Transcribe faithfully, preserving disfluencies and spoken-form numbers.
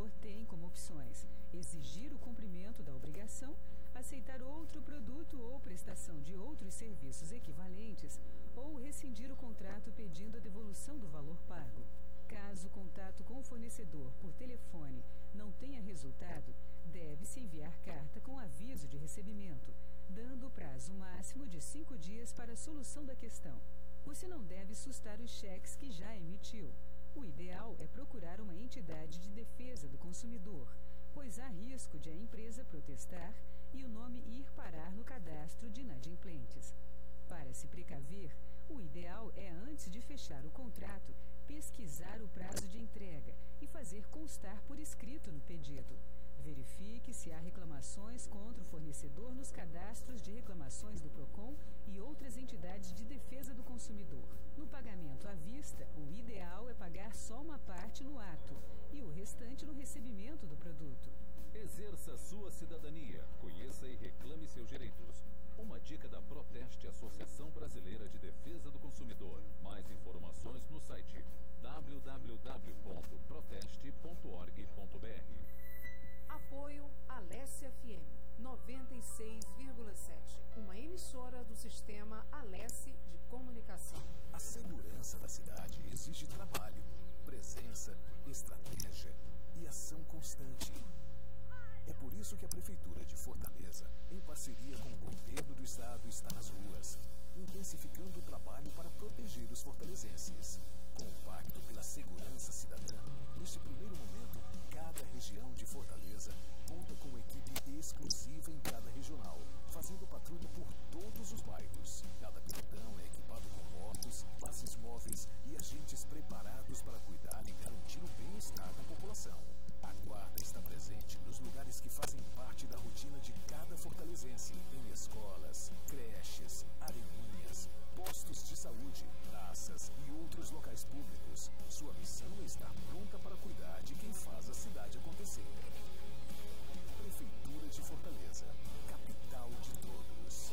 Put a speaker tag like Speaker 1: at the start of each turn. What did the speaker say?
Speaker 1: consumidor tem como opções exigir o cumprimento da obrigação, aceitar outro produto ou prestação de outros serviços equivalentes ou rescindir o contrato pedindo a devolução do valor pago. Caso o contato com o fornecedor por telefone não tenha resultado, deve-se enviar carta com aviso de recebimento, dando o prazo máximo de cinco dias para a solução da questão. Você não deve sustar os cheques que já emitiu. O ideal é procurar uma entidade de defesa do consumidor, pois há risco de a empresa protestar e o nome ir parar no cadastro de inadimplentes. Para se precaver, o ideal é, antes de fechar o contrato, pesquisar o prazo de entrega e fazer constar por escrito no pedido. Verifique se há reclamações contra o fornecedor nos cadastros de reclamações do PROCON e outras entidades de defesa do consumidor. No pagamento à vista, o ideal é pagar só uma parte no ato e o restante no recebimento do produto.
Speaker 2: Exerça sua cidadania, conheça e reclame seus direitos. Uma dica da Proteste, Associação Brasileira de Defesa do Consumidor. Mais informações no site w w w ponto proteste ponto org ponto b r.
Speaker 3: Apoio Alesse F M noventa e seis vírgula sete, uma emissora do sistema Alesse de comunicação.
Speaker 4: A segurança da cidade exige trabalho, presença, estratégia e ação constante. É por isso que a Prefeitura de Fortaleza, em parceria com o Governo do Estado, está nas ruas, intensificando o trabalho para proteger os fortalezenses. Com o Pacto pela Segurança Cidadã, neste primeiro momento, cada